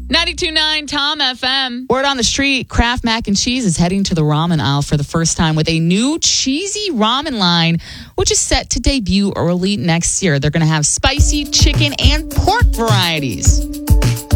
92.9 Tom FM. Word on the street, Kraft Mac and Cheese is heading to the ramen aisle for the first time with a new cheesy ramen line, which is set to debut early next year. They're going to have spicy chicken and pork varieties.